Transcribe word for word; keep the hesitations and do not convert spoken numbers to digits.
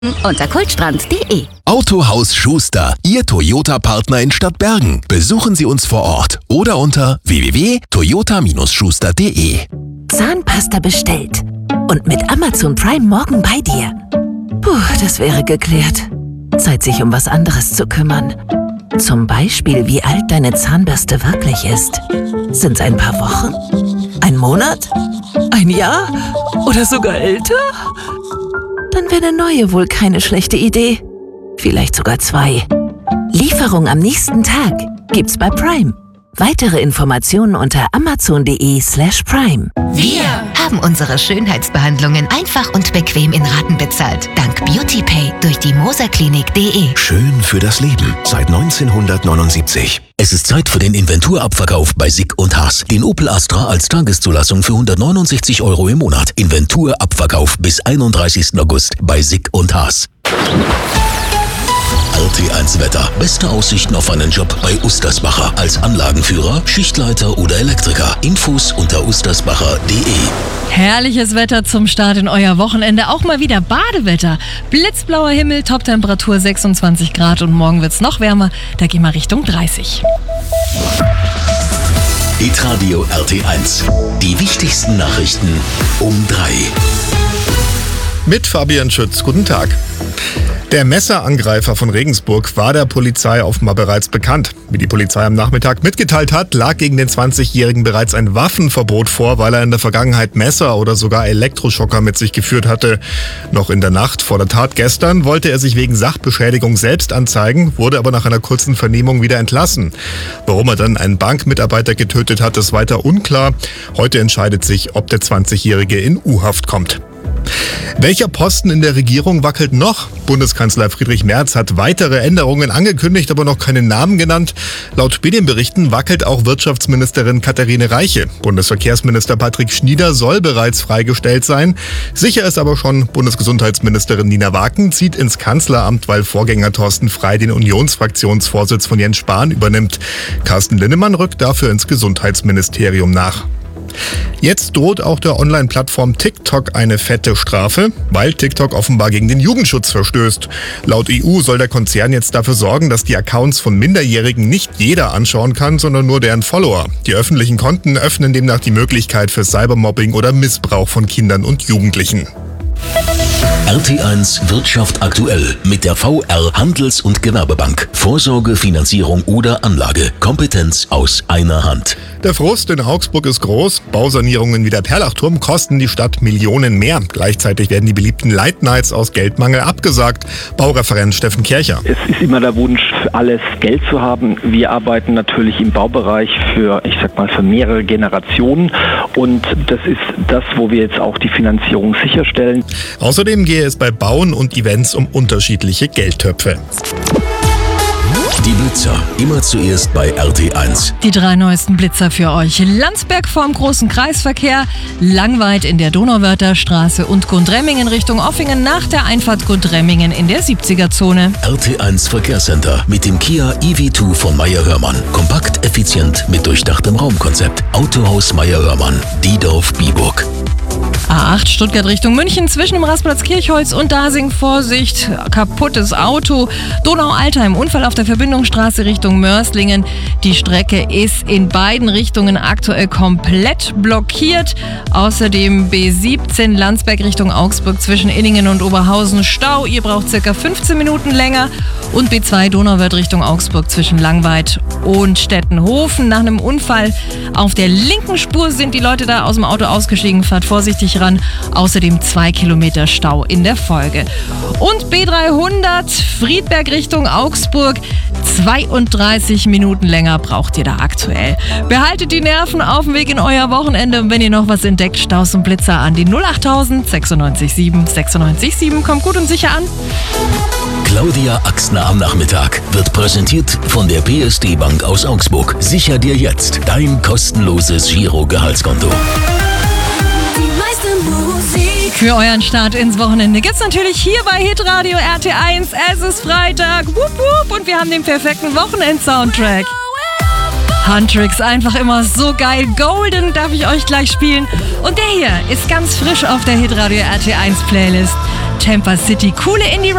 unter kultstrand punkt de. Autohaus Schuster, Ihr Toyota-Partner in Stadtbergen. Besuchen Sie uns vor Ort oder unter w w w punkt toyota schuster punkt de. Zahnpasta bestellt und mit Amazon Prime morgen bei dir. Puh, das wäre geklärt. Zeit, sich um was anderes zu kümmern. Zum Beispiel, wie alt deine Zahnbürste wirklich ist. Sind's ein paar Wochen? Ein Monat? Ein Jahr? Oder sogar älter? Dann wäre eine neue wohl keine schlechte Idee. Vielleicht sogar zwei. Lieferung am nächsten Tag gibt's bei Prime. Weitere Informationen unter amazon punkt de slash prime. Wir haben unsere Schönheitsbehandlungen einfach und bequem in Raten bezahlt. Dank BeautyPay durch die moserklinik punkt de. Schön für das Leben seit neunzehnhundertneunundsiebzig. Es ist Zeit für den Inventurabverkauf bei Sick und Haas. Den Opel Astra als Tageszulassung für hundertneunundsechzig Euro im Monat. Inventurabverkauf bis einunddreißigsten August bei Sick und Haas. R T eins Wetter. Beste Aussichten auf einen Job bei Ustersbacher. Als Anlagenführer, Schichtleiter oder Elektriker. Infos unter ustersbacher punkt de. Herrliches Wetter zum Start in euer Wochenende. Auch mal wieder Badewetter. Blitzblauer Himmel, Toptemperatur sechsundzwanzig Grad und morgen wird's noch wärmer. Da gehen wir Richtung dreißig. Hitradio R T eins. Die wichtigsten Nachrichten um drei. Mit Fabian Schütz. Guten Tag. Der Messerangreifer von Regensburg war der Polizei offenbar bereits bekannt. Wie die Polizei am Nachmittag mitgeteilt hat, lag gegen den zwanzigjährigen bereits ein Waffenverbot vor, weil er in der Vergangenheit Messer oder sogar Elektroschocker mit sich geführt hatte. Noch in der Nacht vor der Tat gestern wollte er sich wegen Sachbeschädigung selbst anzeigen, wurde aber nach einer kurzen Vernehmung wieder entlassen. Warum er dann einen Bankmitarbeiter getötet hat, ist weiter unklar. Heute entscheidet sich, ob der zwanzigjährige in U-Haft kommt. Welcher Posten in der Regierung wackelt noch? Bundeskanzler Friedrich Merz hat weitere Änderungen angekündigt, aber noch keinen Namen genannt. Laut Medienberichten wackelt auch Wirtschaftsministerin Katharine Reiche. Bundesverkehrsminister Patrick Schnieder soll bereits freigestellt sein. Sicher ist aber schon, Bundesgesundheitsministerin Nina Waken zieht ins Kanzleramt, weil Vorgänger Thorsten Frey den Unionsfraktionsvorsitz von Jens Spahn übernimmt. Carsten Linnemann rückt dafür ins Gesundheitsministerium nach. Jetzt droht auch der Online-Plattform TikTok eine fette Strafe, weil TikTok offenbar gegen den Jugendschutz verstößt. Laut E U soll der Konzern jetzt dafür sorgen, dass die Accounts von Minderjährigen nicht jeder anschauen kann, sondern nur deren Follower. Die öffentlichen Konten öffnen demnach die Möglichkeit für Cybermobbing oder Missbrauch von Kindern und Jugendlichen. R T eins Wirtschaft aktuell mit der V R Handels- und Gewerbebank. Vorsorge, Finanzierung oder Anlage. Kompetenz aus einer Hand. Der Frust in Augsburg ist groß. Bausanierungen wie der Perlachturm kosten die Stadt Millionen mehr. Gleichzeitig werden die beliebten Light Nights aus Geldmangel abgesagt. Baureferent Steffen Kircher. Es ist immer der Wunsch, für alles Geld zu haben. Wir arbeiten natürlich im Baubereich für, ich sag mal, für mehrere Generationen. Und das ist das, wo wir jetzt auch die Finanzierung sicherstellen. Außerdem gehe es bei Bauen und Events um unterschiedliche Geldtöpfe. Die Blitzer, immer zuerst bei R T eins. Die drei neuesten Blitzer für euch. Landsberg vorm großen Kreisverkehr, Langweid in der Donauwörther Straße und Gundremmingen Richtung Offingen nach der Einfahrt Gundremmingen in der siebziger-Zone. R T eins Verkehrscenter mit dem Kia E V zwei von Meyer-Hörmann. Kompakt, effizient mit durchdachtem Raumkonzept. Autohaus Meyer-Hörmann, Diedorf-Biburg. A acht Stuttgart Richtung München zwischen dem Rastplatz Kirchholz und Dasing. Vorsicht, kaputtes Auto. Donau-Altheim, Unfall auf der Verbindungsstraße Richtung Mörslingen. Die Strecke ist in beiden Richtungen aktuell komplett blockiert. Außerdem B siebzehn Landsberg Richtung Augsburg zwischen Inningen und Oberhausen Stau. Ihr braucht circa fünfzehn Minuten länger. Und B zwei Donauwörth Richtung Augsburg zwischen Langweid und Stettenhofen. Nach einem Unfall auf der linken Spur sind die Leute da aus dem Auto ausgestiegen. Fahrt vorsichtig ran. Außerdem zwei Kilometer Stau in der Folge. Und B dreihundert Friedberg Richtung Augsburg. zweiunddreißig Minuten länger braucht ihr da aktuell. Behaltet die Nerven auf dem Weg in euer Wochenende. Und wenn ihr noch was entdeckt, Staus und Blitzer an die null achttausend sechsundneunzig sieben sechsundneunzig sieben. Kommt gut und sicher an. Claudia Axner am Nachmittag wird präsentiert von der P S D Bank aus Augsburg. Sicher dir jetzt dein kostenloses Giro-Gehaltskonto. Für euren Start ins Wochenende gibt's natürlich hier bei Hitradio R T eins. Es ist Freitag, wupp, wupp, und wir haben den perfekten Wochenend-Soundtrack. Huntrix, einfach immer so geil. Golden darf ich euch gleich spielen. Und der hier ist ganz frisch auf der Hitradio R T eins Playlist. Tampa City. Coole Indie